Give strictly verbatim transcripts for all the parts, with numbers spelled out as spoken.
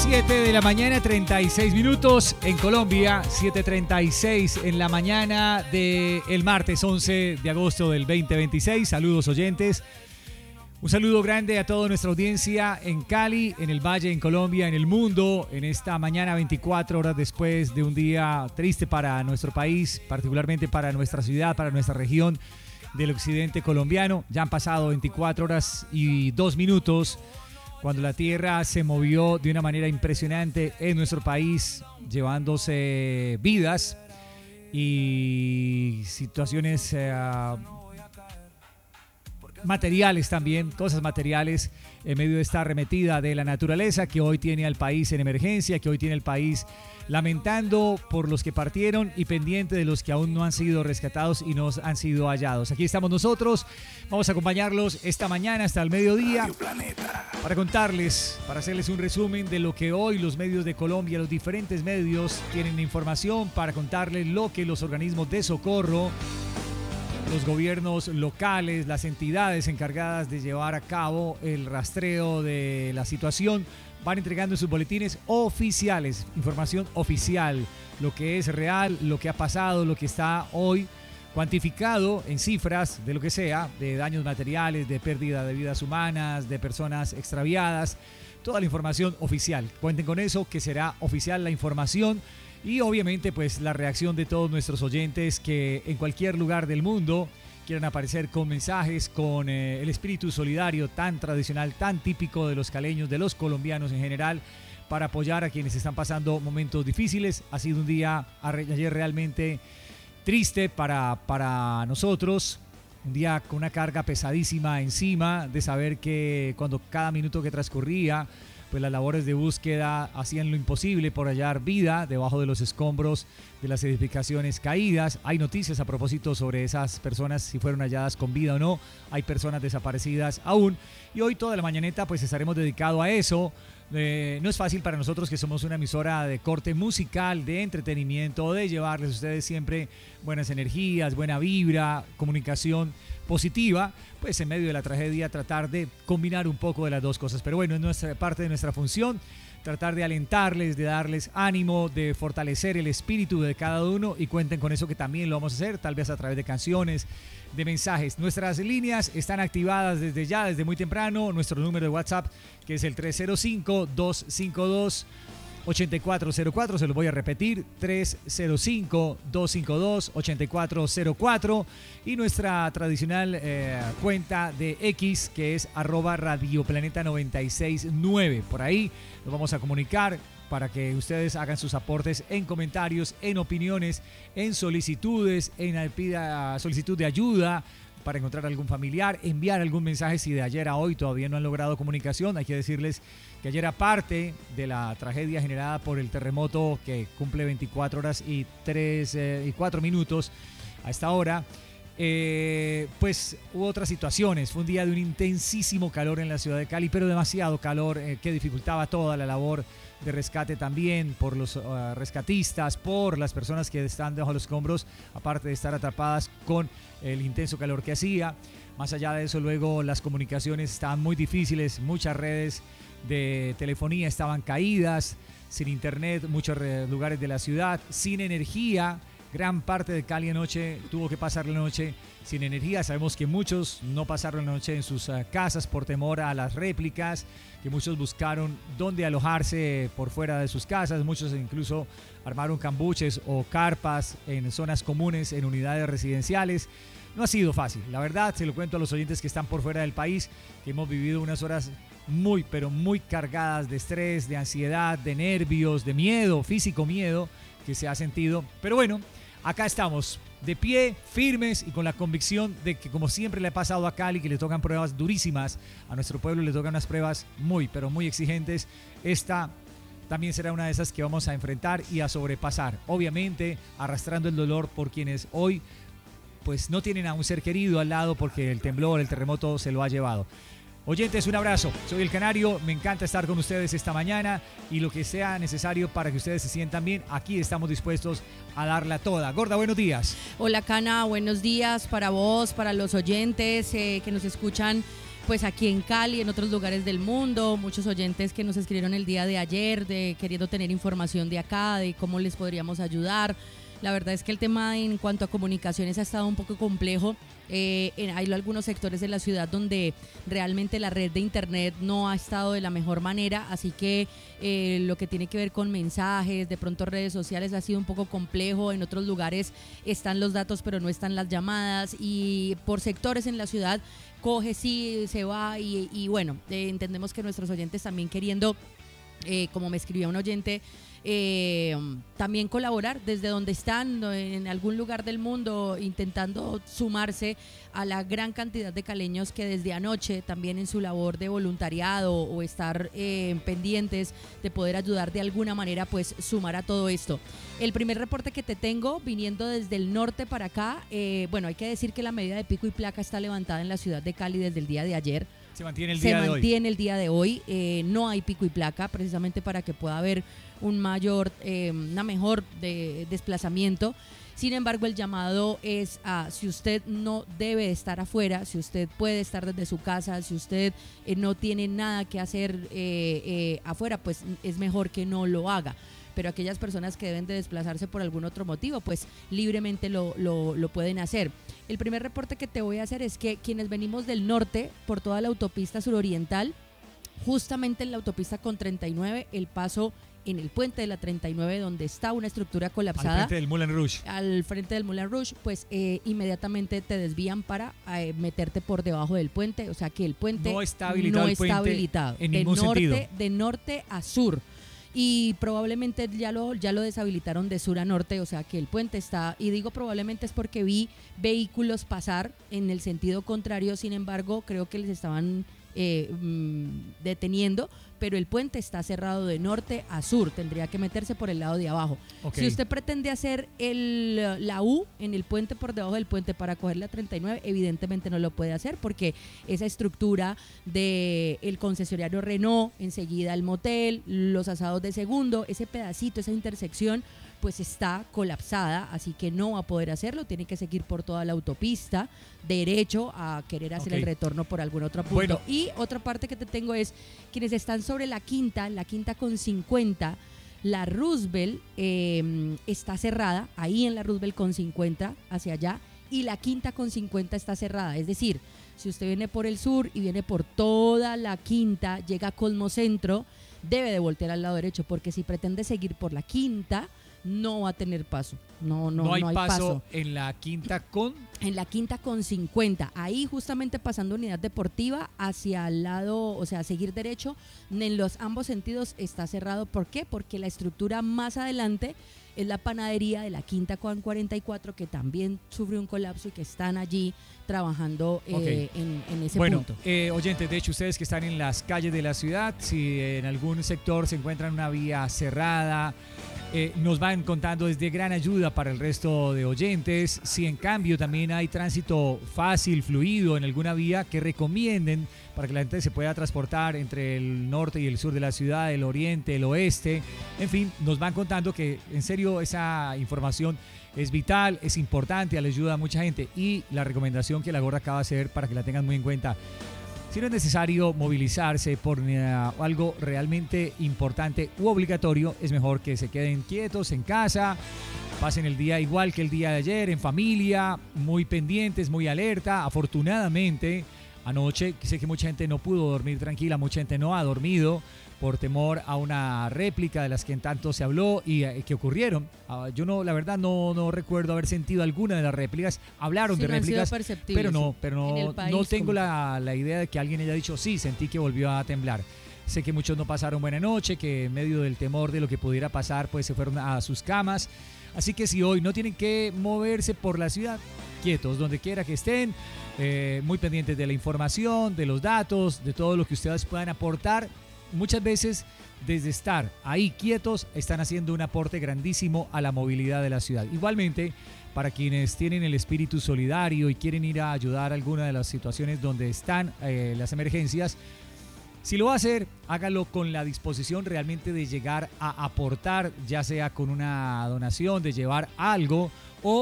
siete de la mañana, treinta y seis minutos en Colombia, siete treinta y seis en la mañana del martes once de agosto del veinte veintiséis. Saludos oyentes. Un saludo grande a toda nuestra audiencia en Cali, en el Valle, en Colombia, en el mundo, en esta mañana veinticuatro horas después de un día triste para nuestro país, particularmente para nuestra ciudad, para nuestra región del occidente colombiano. Ya han pasado veinticuatro horas y dos minutos cuando la tierra se movió de una manera impresionante en nuestro país, llevándose vidas y situaciones eh, materiales también, cosas materiales en medio de esta arremetida de la naturaleza que hoy tiene al país en emergencia, que hoy tiene el país lamentando por los que partieron y pendiente de los que aún no han sido rescatados y no han sido hallados. Aquí estamos nosotros, vamos a acompañarlos esta mañana hasta el mediodía para contarles, para hacerles un resumen de lo que hoy los medios de Colombia, los diferentes medios tienen información, para contarles lo que los organismos de socorro, los gobiernos locales, las entidades encargadas de llevar a cabo el rastreo de la situación van entregando en sus boletines oficiales, información oficial, lo que es real, lo que ha pasado, lo que está hoy cuantificado en cifras de lo que sea, de daños materiales, de pérdida de vidas humanas, de personas extraviadas, toda la información oficial. Cuenten con eso, que será oficial la información. Y obviamente pues la reacción de todos nuestros oyentes que en cualquier lugar del mundo quieran aparecer con mensajes, con eh, el espíritu solidario tan tradicional, tan típico de los caleños, de los colombianos en general, para apoyar a quienes están pasando momentos difíciles. Ha sido un día ayer realmente triste para, para nosotros, un día con una carga pesadísima encima de saber que cuando cada minuto que transcurría, pues las labores de búsqueda hacían lo imposible por hallar vida debajo de los escombros de las edificaciones caídas. Hay noticias a propósito sobre esas personas, si fueron halladas con vida o no. Hay personas desaparecidas aún. Y hoy toda la mañaneta pues estaremos dedicados a eso. Eh, no es fácil para nosotros que somos una emisora de corte musical, de entretenimiento, de llevarles a ustedes siempre buenas energías, buena vibra, comunicación positiva, pues en medio de la tragedia tratar de combinar un poco de las dos cosas. Pero bueno, es nuestra parte de nuestra función, tratar de alentarles, de darles ánimo, de fortalecer el espíritu de cada uno, y cuenten con eso que también lo vamos a hacer, tal vez a través de canciones, de mensajes. Nuestras líneas están activadas desde ya, desde muy temprano. Nuestro número de WhatsApp, que es el tres cero cinco, dos cinco dos, ocho cuatro cero cuatro, se lo voy a repetir, tres cero cinco, dos cinco dos, ocho cuatro cero cuatro, y nuestra tradicional eh, cuenta de X, que es arroba radioplaneta noventa y seis nueve. Por ahí nos vamos a comunicar para que ustedes hagan sus aportes en comentarios, en opiniones, en solicitudes, en pida solicitud de ayuda para encontrar algún familiar, enviar algún mensaje si de ayer a hoy todavía no han logrado comunicación. Hay que decirles que ayer, aparte de la tragedia generada por el terremoto que cumple veinticuatro horas y tres eh, y cuatro minutos a esta hora, eh, pues hubo otras situaciones. Fue un día de un intensísimo calor en la ciudad de Cali, pero demasiado calor eh, que dificultaba toda la labor de rescate también por los uh, rescatistas, por las personas que están debajo de los escombros, aparte de estar atrapadas con el intenso calor que hacía. Más allá de eso, luego las comunicaciones estaban muy difíciles, muchas redes de telefonía estaban caídas, sin internet, muchos lugares de la ciudad, sin energía. Gran parte de Cali anoche tuvo que pasar la noche sin energía. Sabemos que muchos no pasaron la noche en sus uh, casas por temor a las réplicas, que muchos buscaron dónde alojarse por fuera de sus casas. Muchos incluso armaron cambuches o carpas en zonas comunes, en unidades residenciales. No ha sido fácil, la verdad, se lo cuento a los oyentes que están por fuera del país, que hemos vivido unas horas muy, pero muy cargadas de estrés, de ansiedad, de nervios, de miedo, físico miedo que se ha sentido. Pero bueno, acá estamos, de pie, firmes y con la convicción de que, como siempre le ha pasado a Cali, que le tocan pruebas durísimas, a nuestro pueblo le tocan unas pruebas muy, pero muy exigentes. Esta también será una de esas que vamos a enfrentar y a sobrepasar, obviamente arrastrando el dolor por quienes hoy pues no tienen a un ser querido al lado porque el temblor, el terremoto se lo ha llevado. Oyentes, un abrazo. Soy el Canario, me encanta estar con ustedes esta mañana y lo que sea necesario para que ustedes se sientan bien, aquí estamos dispuestos a darla toda. Gorda, buenos días. Hola, Cana, buenos días para vos, para los oyentes eh, que nos escuchan pues aquí en Cali, en otros lugares del mundo, muchos oyentes que nos escribieron el día de ayer, de queriendo tener información de acá, de cómo les podríamos ayudar. La verdad es que el tema en cuanto a comunicaciones ha estado un poco complejo. Eh, en, hay algunos sectores de la ciudad donde realmente la red de internet no ha estado de la mejor manera, así que eh, lo que tiene que ver con mensajes, de pronto redes sociales, ha sido un poco complejo. En otros lugares están los datos pero no están las llamadas, y por sectores en la ciudad coge, sí, se va, y, y bueno, eh, entendemos que nuestros oyentes también queriendo, eh, como me escribió un oyente, Eh, también colaborar desde donde están, en algún lugar del mundo, intentando sumarse a la gran cantidad de caleños que desde anoche también en su labor de voluntariado o estar eh, pendientes de poder ayudar de alguna manera, pues sumar a todo esto. El primer reporte que te tengo viniendo desde el norte para acá, eh, bueno, hay que decir que la medida de pico y placa está levantada en la ciudad de Cali desde el día de ayer. Se mantiene el Se día de hoy. mantiene el día de hoy. Eh, no hay pico y placa, precisamente para que pueda haber un mayor, eh, una mejor de, desplazamiento. Sin embargo, el llamado es a, si usted no debe estar afuera, si usted puede estar desde su casa, si usted eh, no tiene nada que hacer eh, eh, afuera, pues es mejor que no lo haga. Pero aquellas personas que deben de desplazarse por algún otro motivo, pues libremente lo, lo, lo pueden hacer. El primer reporte que te voy a hacer es que quienes venimos del norte por toda la autopista suroriental, justamente en la autopista con treinta y nueve, el paso en el puente de la treinta y nueve, donde está una estructura colapsada, al frente del Moulin Rouge, al frente del Moulin Rouge, pues eh, inmediatamente te desvían para eh, meterte por debajo del puente. O sea que el puente no está habilitado, no el está puente habilitado en de ningún norte, sentido. de norte a sur. Y probablemente ya lo, ya lo deshabilitaron de sur a norte, o sea que el puente está, y digo probablemente es porque vi vehículos pasar en el sentido contrario, sin embargo creo que les estaban eh, mmm, deteniendo, pero el puente está cerrado de norte a sur, tendría que meterse por el lado de abajo. Okay. Si usted pretende hacer el, la U en el puente, por debajo del puente, para coger la treinta y nueve, evidentemente no lo puede hacer, porque esa estructura del concesionario Renault, enseguida el motel, los asados de segundo, ese pedacito, esa intersección, pues está colapsada, así que no va a poder hacerlo, tiene que seguir por toda la autopista, derecho a querer hacer okay. el retorno por algún otro punto. Bueno. Y otra parte que te tengo es, quienes están sobre la quinta, la quinta con cincuenta, la Roosevelt eh, está cerrada, ahí en la Roosevelt con cincuenta, hacia allá, y la quinta con cincuenta está cerrada, es decir, si usted viene por el sur y viene por toda la quinta, llega a Colmocentro, debe de voltear al lado derecho, porque si pretende seguir por la quinta, no va a tener paso. No, no, no hay, no hay paso, paso en la quinta con... En la quinta con cincuenta, ahí justamente pasando Unidad Deportiva hacia el lado, o sea, seguir derecho, en los ambos sentidos está cerrado. ¿Por qué? Porque la estructura más adelante es la panadería de la quinta con cuarenta y cuatro, que también sufre un colapso y que están allí trabajando eh, okay. en, en ese bueno, punto. Eh, oyentes, de hecho, ustedes que están en las calles de la ciudad, si en algún sector se encuentran una vía cerrada, Eh, nos van contando, es de gran ayuda para el resto de oyentes. Si en cambio también hay tránsito fácil, fluido en alguna vía, que recomienden para que la gente se pueda transportar entre el norte y el sur de la ciudad, el oriente, el oeste. En fin, nos van contando que en serio esa información es vital, es importante, le ayuda a mucha gente. Y la recomendación que la gorra acaba de hacer para que la tengan muy en cuenta: si no es necesario movilizarse por uh, algo realmente importante u obligatorio, es mejor que se queden quietos en casa, pasen el día igual que el día de ayer, en familia, muy pendientes, muy alerta. Afortunadamente, anoche sé que mucha gente no pudo dormir tranquila, mucha gente no ha dormido por temor a una réplica de las que en tanto se habló y eh, que ocurrieron. Uh, yo no, la verdad no, no recuerdo haber sentido alguna de las réplicas. Hablaron sí, de no réplicas, pero no, pero no, país, no tengo como... la, la idea de que alguien haya dicho sí, sentí que volvió a temblar. Sé que muchos no pasaron buena noche, que en medio del temor de lo que pudiera pasar, pues se fueron a sus camas. Así que si hoy no tienen que moverse por la ciudad, quietos, donde quiera que estén, eh, muy pendientes de la información, de los datos, de todo lo que ustedes puedan aportar. Muchas veces, desde estar ahí quietos, están haciendo un aporte grandísimo a la movilidad de la ciudad. Igualmente, para quienes tienen el espíritu solidario y quieren ir a ayudar a alguna de las situaciones donde están eh, las emergencias, si lo va a hacer, hágalo con la disposición realmente de llegar a aportar, ya sea con una donación, de llevar algo, o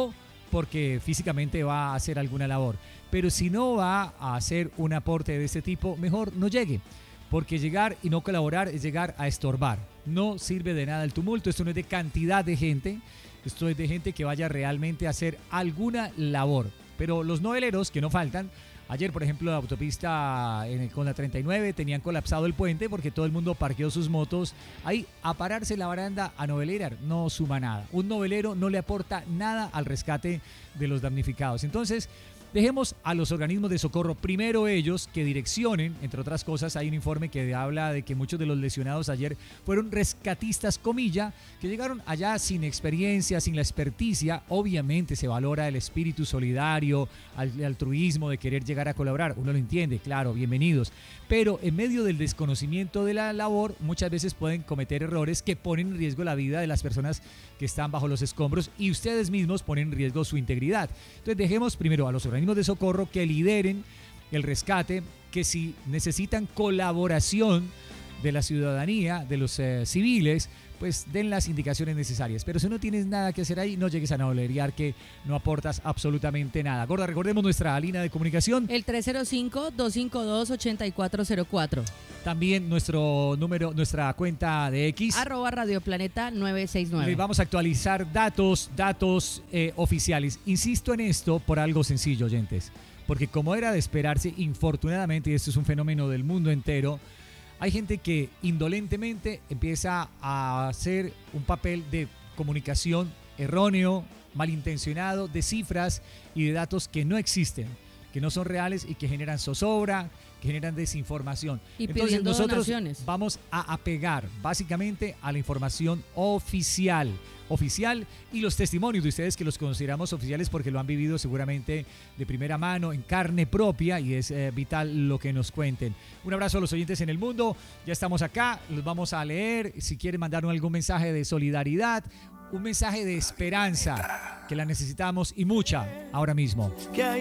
porque físicamente va a hacer alguna labor. Pero si no va a hacer un aporte de este tipo, mejor no llegue. Porque llegar y no colaborar es llegar a estorbar. No sirve de nada el tumulto. Esto no es de cantidad de gente. Esto es de gente que vaya realmente a hacer alguna labor. Pero los noveleros, que no faltan, ayer, por ejemplo, la autopista en, con la treinta y nueve tenían colapsado el puente porque todo el mundo parqueó sus motos ahí a pararse en la baranda a novelear. No suma nada. Un novelero no le aporta nada al rescate de los damnificados. Entonces, dejemos a los organismos de socorro, primero ellos, que direccionen. Entre otras cosas, hay un informe que habla de que muchos de los lesionados ayer fueron rescatistas, comilla, que llegaron allá sin experiencia, sin la experticia. Obviamente se valora el espíritu solidario, el altruismo de querer llegar a colaborar. Uno lo entiende, claro, bienvenidos. Pero en medio del desconocimiento de la labor, muchas veces pueden cometer errores que ponen en riesgo la vida de las personas que están bajo los escombros y ustedes mismos ponen en riesgo su integridad. Entonces dejemos primero a los organismos de socorro que lideren el rescate, que si necesitan colaboración de la ciudadanía, de los eh, civiles, pues den las indicaciones necesarias. Pero si no tienes nada que hacer ahí, no llegues a novelear, que no aportas absolutamente nada. Gorda, recordemos nuestra línea de comunicación. El tres cero cinco, dos cinco dos, ocho cuatro cero cuatro. También nuestro número, nuestra cuenta de X. Arroba Radio Planeta nueve seis nueve. Les vamos a actualizar datos, datos eh, oficiales. Insisto en esto por algo sencillo, oyentes. Porque como era de esperarse, infortunadamente, y esto es un fenómeno del mundo entero, hay gente que indolentemente empieza a hacer un papel de comunicación erróneo, malintencionado, de cifras y de datos que no existen, que no son reales y que generan zozobra, que generan desinformación. Y Entonces nosotros donaciones. Vamos a apegar básicamente a la información oficial. oficial y los testimonios de ustedes que los consideramos oficiales porque lo han vivido seguramente de primera mano, en carne propia, y es eh, vital lo que nos cuenten. Un abrazo a los oyentes en el mundo, ya estamos acá, los vamos a leer. Si quieren mandar algún mensaje de solidaridad, un mensaje de esperanza, que la necesitamos y mucha ahora mismo.